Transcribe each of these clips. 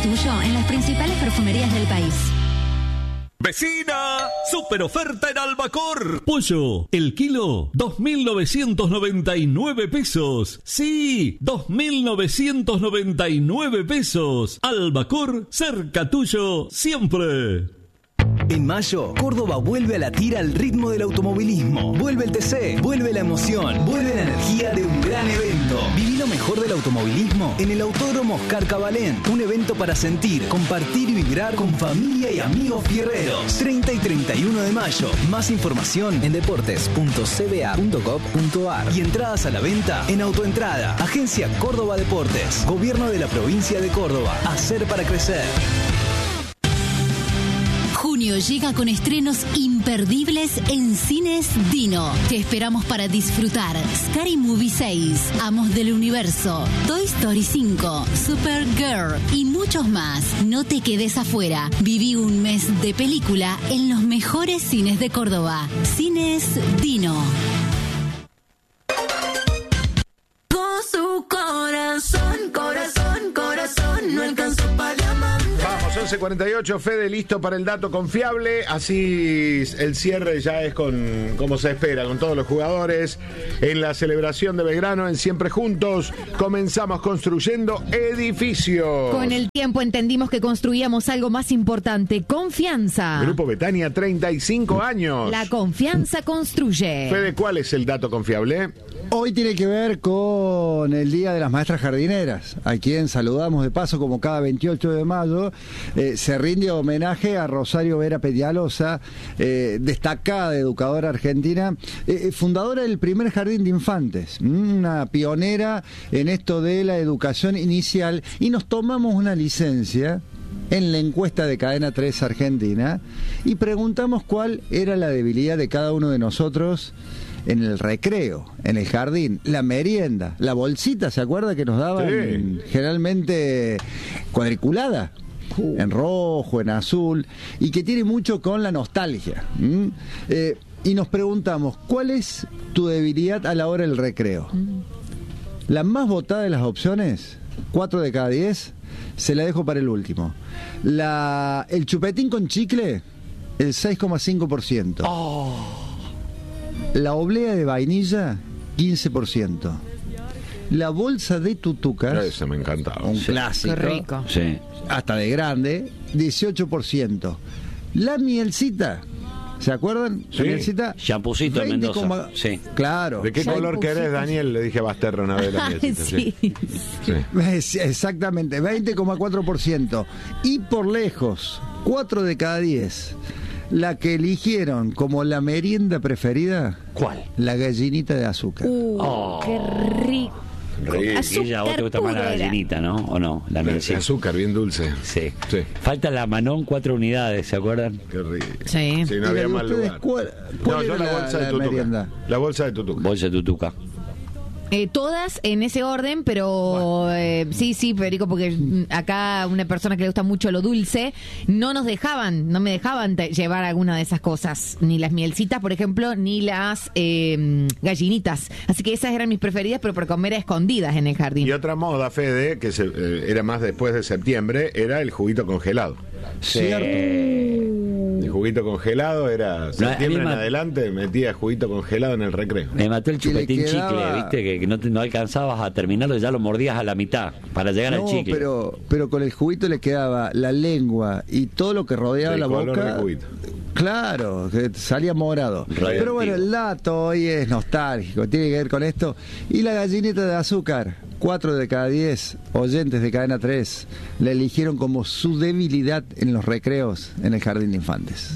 Tuyo en las principales perfumerías del país. ¡Vecina! ¡Super oferta en Albacor! Pollo, el kilo, 2.999 pesos. ¡Sí! 2.999 pesos. Albacor, cerca tuyo, siempre. En mayo, Córdoba vuelve a latir al ritmo del automovilismo. Vuelve el TC, vuelve la emoción, vuelve la energía de un gran evento. Viví lo mejor del automovilismo en el Autódromo Oscar Cabalén. Un evento para sentir, compartir y vibrar con familia y amigos fierreros. 30 y 31 de mayo. Más información en deportes.cba.gov.ar y entradas a la venta en Autoentrada. Agencia Córdoba Deportes. Gobierno de la provincia de Córdoba. Hacer para crecer. Junio llega con estrenos imperdibles en Cines Dino. Te esperamos para disfrutar Scary Movie 6, Amos del Universo, Toy Story 5, Supergirl y muchos más. No te quedes afuera. Viví un mes de película en los mejores cines de Córdoba. Cines Dino. Con su corazón, corazón, corazón, no alcanzó para diamante. Vamos, 11:48, Fede listo para el dato confiable. Así el cierre ya es con como se espera, con todos los jugadores. En la celebración de Belgrano, en Siempre Juntos, comenzamos construyendo edificios. Con el tiempo entendimos que construíamos algo más importante, confianza. Grupo Betania, 35 años. La confianza construye. Fede, ¿cuál es el dato confiable? Hoy tiene que ver con el Día de las Maestras Jardineras, a quien saludamos de paso como cada 28 de mayo. Se rinde homenaje a Rosario Vera Pedialosa, destacada educadora argentina, fundadora del primer jardín de infantes, una pionera en esto de la educación inicial, y nos tomamos una licencia en la encuesta de Cadena 3 Argentina y preguntamos cuál era la debilidad de cada uno de nosotros en el recreo, en el jardín, la merienda, la bolsita, ¿se acuerda que nos daban? Sí. Generalmente cuadriculada, en rojo, en azul, y que tiene mucho con la nostalgia. Y nos preguntamos, ¿cuál es tu debilidad a la hora del recreo? La más votada de las opciones, 4 de cada 10, se la dejo para el último. El chupetín con chicle, el 6,5%. La oblea de vainilla, 15%. La bolsa de tutucas, eso me encantaba. Un clásico. Qué rico. Sí. Hasta de grande, 18%. La mielcita, ¿se acuerdan? Sí. La mielcita. Champucito de Mendoza. Sí. Claro. ¿De qué color querés, Daniel? Le dije a Basterra una vez la mielcita. Sí. Sí. Exactamente, 20,4%. Y por lejos, 4 de cada 10. La que eligieron como la merienda preferida. ¿Cuál? La gallinita de azúcar. Qué rico. Ella, a vos te gusta más la gallinita, ¿no? ¿O no? La mielcita. Azúcar, bien dulce. Sí. Falta la Manón 4 unidades, ¿se acuerdan? Qué rico. Sí. No había más lugar. ¿Cuál yo la bolsa de tutuca. Merienda? La bolsa de tutuca. Bolsa de tutuca. Todas en ese orden, pero sí, Federico, porque acá una persona que le gusta mucho lo dulce, no me dejaban llevar alguna de esas cosas, ni las mielcitas, por ejemplo, ni las gallinitas. Así que esas eran mis preferidas, pero por comer a escondidas en el jardín. Y otra moda, Fede, que era más después de septiembre, era el juguito congelado. Cierto. El juguito congelado era septiembre en adelante, metía juguito congelado en el recreo. Me mató el chupetín quedaba... chicle, ¿viste? Que no alcanzabas a terminarlo, ya lo mordías a la mitad para llegar al chicle. Pero con el juguito le quedaba la lengua y todo lo que rodeaba la boca. Del juguito. Claro, que salía morado. Pero bueno, el dato hoy es nostálgico, tiene que ver con esto. Y la gallinita de azúcar, 4 de cada 10 oyentes de Cadena 3 la eligieron como su debilidad en los recreos en el jardín de infantes.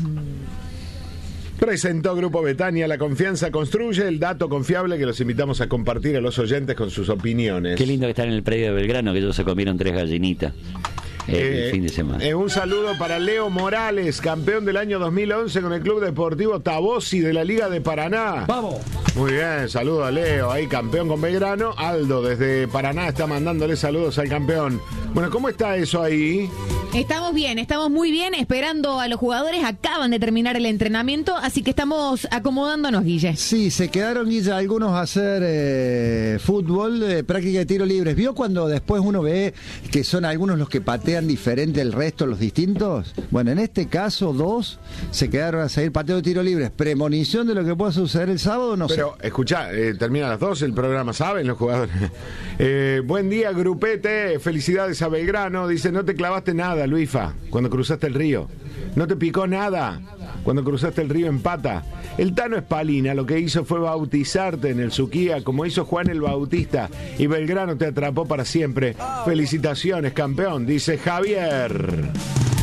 Presentó Grupo Betania, la confianza construye, el dato confiable que los invitamos a compartir a los oyentes con sus opiniones. Qué lindo que están en el predio de Belgrano, que ellos se comieron 3 gallinitas. El fin de semana. Un saludo para Leo Morales, campeón del año 2011 con el Club Deportivo Tabosi de la Liga de Paraná. ¡Vamos! Muy bien, saludo a Leo, ahí campeón con Belgrano. Aldo desde Paraná está mandándole saludos al campeón. Bueno, ¿cómo está eso ahí? Estamos bien, estamos muy bien, esperando a los jugadores. Acaban de terminar el entrenamiento, así que estamos acomodándonos, Guille. Sí, se quedaron, Guille, algunos a hacer fútbol, práctica de tiro libres. ¿Vio cuando después uno ve que son algunos los que patean corrían diferente el resto, los distintos. Bueno, en este caso, 2 se quedaron a seguir pateo de tiro libres. Premonición de lo que pueda suceder el sábado, no sé. Pero, escuchá, termina a las 12 el programa, ¿saben los jugadores? Buen día, grupete, felicidades a Belgrano. Dice, no te clavaste nada, Luifa, cuando cruzaste el río. No te picó nada cuando cruzaste el río en pata. El Tano Espalina lo que hizo fue bautizarte en el Suquía, como hizo Juan el Bautista, y Belgrano te atrapó para siempre. Felicitaciones, campeón, dice Javier.